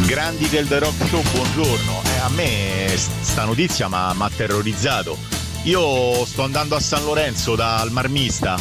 Grandi del The Rock Show, buongiorno. A me sta notizia mi ha terrorizzato. Io sto andando a San Lorenzo dal Marmista.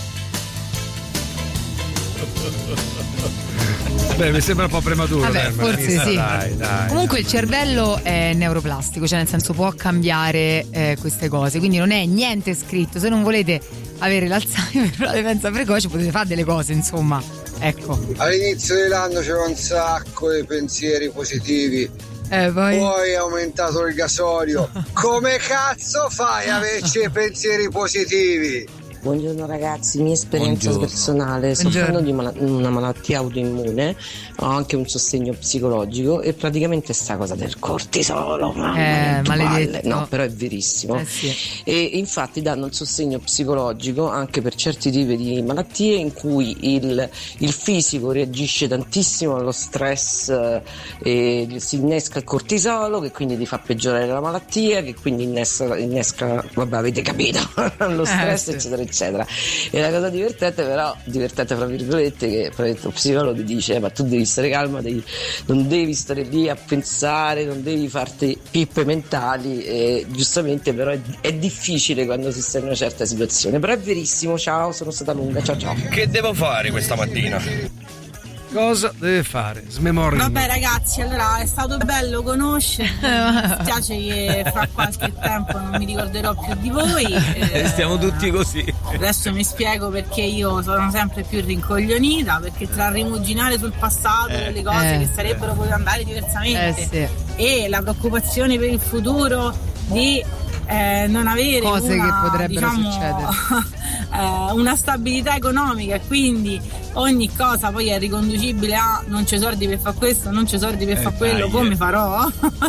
Beh, mi sembra un po' prematuro. Vabbè, forse sì. Dai. Comunque il cervello è neuroplastico, cioè nel senso può cambiare queste cose, quindi non è niente scritto. Se non volete avere l'Alzheimer o la demenza precoce potete fare delle cose, insomma. Ecco. All'inizio dell'anno c'era un sacco di pensieri positivi. Poi è aumentato il gasolio. Come cazzo fai a averci pensieri positivi? Buongiorno ragazzi, mia esperienza personale, soffrendo di una malattia autoimmune, ho anche un sostegno psicologico e praticamente sta cosa del cortisolo, maledetto. No, però è verissimo. Sì. E infatti danno il sostegno psicologico anche per certi tipi di malattie in cui il fisico reagisce tantissimo allo stress e si innesca il cortisolo che quindi ti fa peggiorare la malattia, che quindi innesca vabbè, avete capito, lo stress eccetera. E la cosa divertente fra virgolette, che lo psicologo ti dice ma tu devi stare calma, non devi stare lì a pensare, non devi farti pippe mentali, e giustamente però è difficile quando si sta in una certa situazione, però è verissimo. Ciao, sono stata lunga, ciao. Che devo fare questa mattina? Cosa deve fare? Smemoria. Vabbè ragazzi, allora è stato bello conoscervi. Mi spiace che fra qualche tempo non mi ricorderò più di voi. Stiamo tutti così. Adesso mi spiego perché io sono sempre più rincoglionita, perché tra rimuginare sul passato le cose che sarebbero potute andare diversamente e la preoccupazione per il futuro di non avere cose che potrebbero succedere, una stabilità economica, e quindi ogni cosa poi è riconducibile a non c'è soldi per fare questo, non c'è soldi per fare quello, come farò?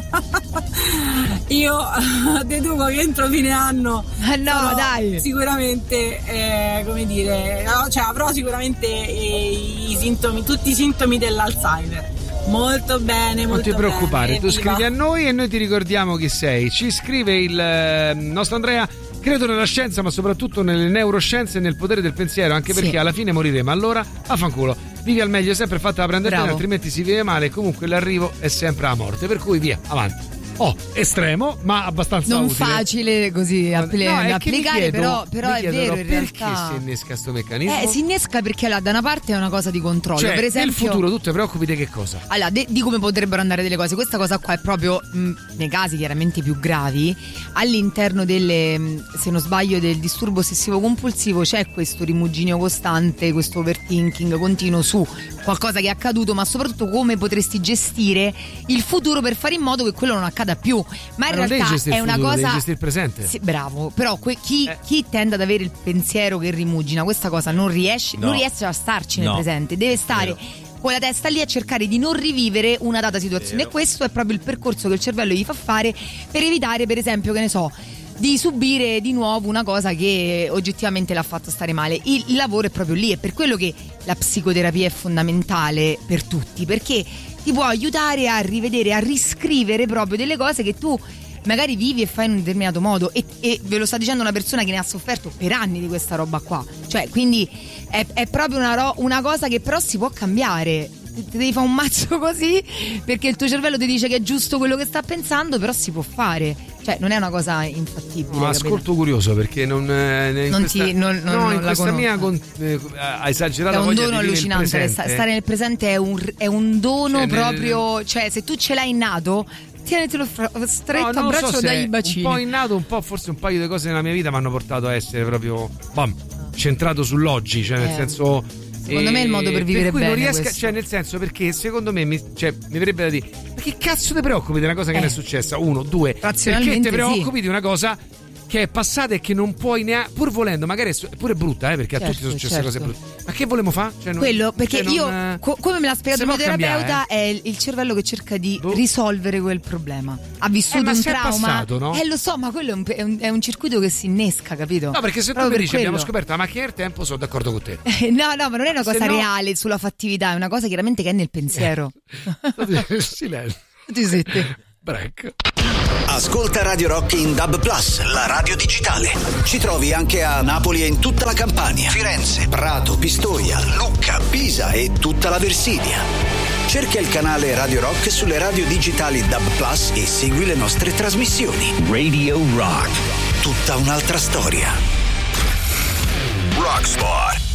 Io deduco che entro fine anno sicuramente avrò sicuramente tutti i sintomi dell'Alzheimer. Molto bene, molto bene. Non ti preoccupare, bene, tu scrivi a noi e noi ti ricordiamo chi sei. Ci scrive il nostro Andrea: credo nella scienza, ma soprattutto nelle neuroscienze e nel potere del pensiero, anche perché alla fine moriremo. Allora, affanculo, vivi al meglio, sempre fatta la prendere bene, altrimenti si vive male. Comunque l'arrivo è sempre la morte, per cui via, avanti. Estremo, ma abbastanza non utile. facile così da applicare, però è vero, in perché realtà si innesca sto meccanismo? Si innesca perché da una parte è una cosa di controllo, cioè, per esempio nel futuro tu ti preoccupi di che cosa? Allora, di come potrebbero andare delle cose. Questa cosa qua è proprio nei casi chiaramente più gravi, all'interno delle, se non sbaglio, del disturbo ossessivo compulsivo c'è questo rimuginio costante, questo overthinking continuo su qualcosa che è accaduto, ma soprattutto come potresti gestire il futuro per fare in modo che quello non accada più. Ma in realtà è una cosa, devi gestire il presente. Sì, bravo, però chi tende ad avere il pensiero che rimugina questa cosa non riesce a starci nel presente, deve stare con la testa lì a cercare di non rivivere una data situazione. E questo è proprio il percorso che il cervello gli fa fare per evitare, per esempio, che ne so, di subire di nuovo una cosa che oggettivamente l'ha fatto stare male. Il lavoro è proprio lì, è per quello che la psicoterapia è fondamentale per tutti, perché ti può aiutare a rivedere, a riscrivere proprio delle cose che tu magari vivi e fai in un determinato modo, e ve lo sta dicendo una persona che ne ha sofferto per anni di questa roba qua, cioè quindi è proprio una cosa che però si può cambiare. Ti devi fare un mazzo così perché il tuo cervello ti dice che è giusto quello che sta pensando, però si può fare, cioè non è una cosa infattibile. No, ascolto curioso perché in questa mia ha esagerato, è un voglia dono di allucinante. Stare nel presente è un dono, cioè, proprio cioè se tu ce l'hai innato, tienitelo stretto a braccio, dai i bacini. Un po' innato, un po' forse un paio di cose nella mia vita mi hanno portato a essere proprio centrato sull'oggi, cioè nel senso. Secondo me è il modo per vivere per cui bene. Non riesco, cioè nel senso, perché secondo me mi verrebbe da dire: ma che cazzo ti preoccupi di una cosa che non è successa? Uno, due, perché ti preoccupi di una cosa che è passata e che non puoi neanche, pur volendo, magari è pure brutta, perché a tutti sono successe cose brutte. Ma che volevamo fare? Cioè, quello, perché io come me l'ha spiegato il mio terapeuta, è il cervello che cerca di risolvere quel problema. Ha vissuto un trauma. Passato, no? Lo so, ma quello è un circuito che si innesca, capito? No, perché se tu mi dici abbiamo scoperto la macchina del tempo, sono d'accordo con te. No, ma non è una cosa reale sulla fattività, è una cosa chiaramente che è nel pensiero. Silenzio. Ti senti? Break. Ascolta Radio Rock in DAB+, la radio digitale. Ci trovi anche a Napoli e in tutta la Campania, Firenze, Prato, Pistoia, Lucca, Pisa e tutta la Versilia. Cerca il canale Radio Rock sulle radio digitali DAB Plus e segui le nostre trasmissioni. Radio Rock, tutta un'altra storia. Rockspot.